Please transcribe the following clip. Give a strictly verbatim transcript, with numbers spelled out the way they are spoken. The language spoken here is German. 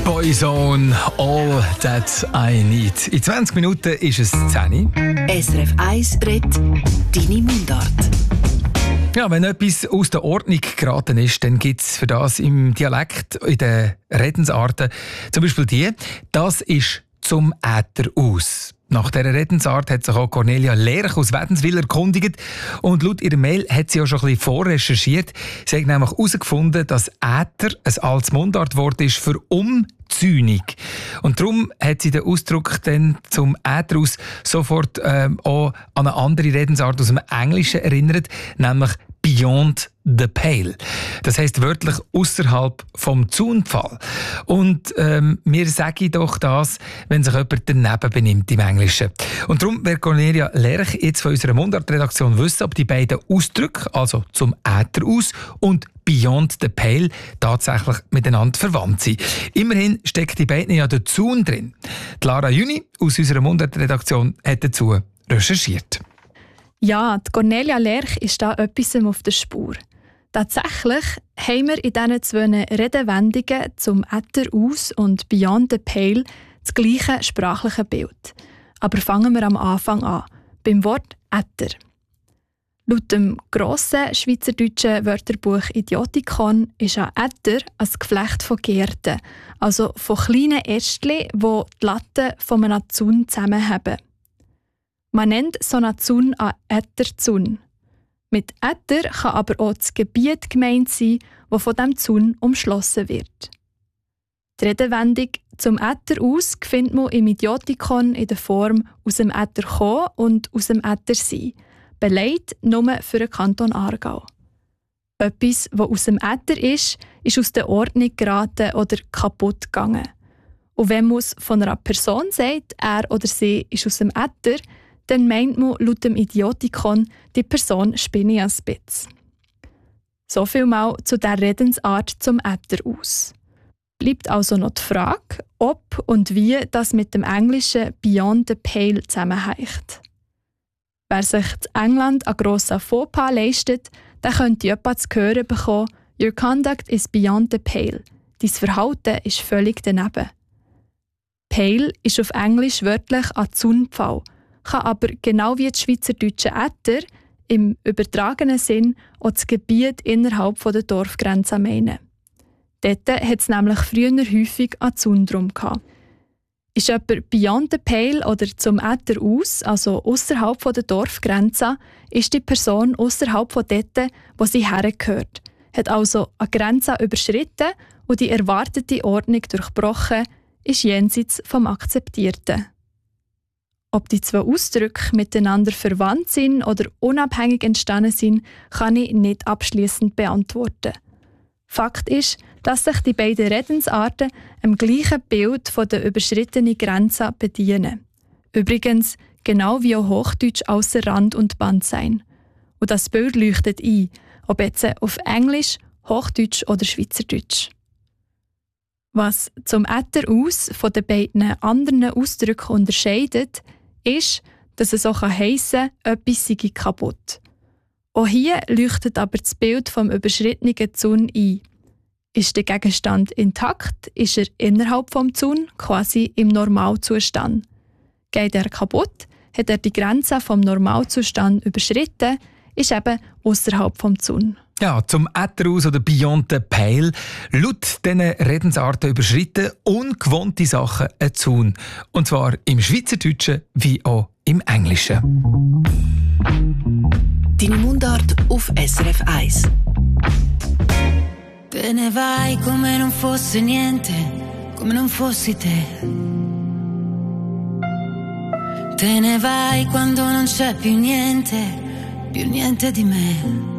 Boyzone, All That I Need. In zwanzig Minuten ist es zehn. S R F eins redet deine Mundart. Ja, wenn etwas aus der Ordnung geraten ist, dann gibt es für das im Dialekt, in den Redensarten, zum Beispiel die, das ist zum Äther aus. Nach dieser Redensart hat sich auch Cornelia Lerch aus Wädenswil erkundigt und laut ihrer Mail hat sie auch schon ein bisschen vorrecherchiert. Sie hat nämlich herausgefunden, dass Äther ein altes Mundartwort ist für Umzäunung. Und darum hat sie den Ausdruck dann zum Äther aus sofort ähm, auch an eine andere Redensart aus dem Englischen erinnert, nämlich Beyond the Pale. Das heisst wörtlich außerhalb vom Zaunpfahl. Und ähm, mir sage ich doch das, wenn sich jemand daneben benimmt im Englischen. Und darum wird Cornelia Lerch jetzt von unserer Mundartredaktion wissen, ob die beiden Ausdrücke, also zum Äther aus und Beyond the Pale, tatsächlich miteinander verwandt sind. Immerhin steckt die beiden ja der Zaun drin. Die Lara Juni aus unserer Mundartredaktion hat dazu recherchiert. Ja, die Cornelia Lerch ist da etwas auf der Spur. Tatsächlich haben wir in diesen zwei Redewendungen zum Äther aus und Beyond the Pale das gleiche sprachliche Bild. Aber fangen wir am Anfang an, beim Wort Äther. Laut dem grossen schweizerdeutschen Wörterbuch Idiotikon ist ein Äther ein Geflecht von Gerten, also von kleinen Ästchen, die die Latten von einem Zaun zusammenhaben. Man nennt so einen Zaun einen Ätherzaun. Mit Äther kann aber auch das Gebiet gemeint sein, das von diesem Zaun umschlossen wird. Die Redewendung «zum Äther aus» findet man im Idiotikon in der Form «aus dem Äther kommen» und «aus dem Äther sein», belegt nur für den Kanton Aargau. Etwas, das aus dem Äther ist, ist aus der Ordnung geraten oder kaputt gegangen. Und wenn man es von einer Person sagt, er oder sie ist aus dem Äther, dann meint man laut dem Idiotikon, die Person spinne ein bisschen. So viel mal zu der Redensart zum Äther aus. Bleibt also noch die Frage, ob und wie das mit dem englischen Beyond the Pale zusammenhängt. Wer sich in England einen grossen Fauxpas leistet, der könnte jemand zu hören bekommen, «Your conduct is beyond the pale». Dein Verhalten ist völlig daneben. Pale ist auf Englisch wörtlich ein Zaunpfahl, kann aber genau wie das schweizerdeutsche Äther im übertragenen Sinn auch das Gebiet innerhalb der Dorfgrenzen meinen. Dort hat es nämlich früher häufig einen Zaun drum gehabt. Ist jemand beyond the pale oder zum Äther aus, also außerhalb der Dorfgrenzen, ist die Person außerhalb von dort, wo sie hergehört, hat also eine Grenze überschritten und die erwartete Ordnung durchbrochen, ist jenseits vom Akzeptierten. Ob die zwei Ausdrücke miteinander verwandt sind oder unabhängig entstanden sind, kann ich nicht abschließend beantworten. Fakt ist, dass sich die beiden Redensarten am gleichen Bild von der überschrittenen Grenze bedienen. Übrigens genau wie auch Hochdeutsch ausser Rand und Band sein. Und das Bild leuchtet ein, ob jetzt auf Englisch, Hochdeutsch oder Schweizerdeutsch. Was zum Äther aus von den beiden anderen Ausdrücken unterscheidet, ist, dass es auch heissen kann, etwas sei kaputt. Auch hier leuchtet aber das Bild vom überschrittenen Zaun ein. Ist der Gegenstand intakt, ist er innerhalb vom Zaun, quasi im Normalzustand. Geht er kaputt, hat er die Grenze vom Normalzustand überschritten, ist eben außerhalb vom Zaun. Ja, zum Äther aus oder Beyond the Pale. Laut diesen Redensarten überschritten ungewohnte Sachen ein Zaun. Und zwar im Schweizerdeutschen wie auch im Englischen. Deine Mundart auf S R F eins. Te ne vai come non fosse niente, come non fossi te. Te ne vai quando non c'è più niente, più niente di me.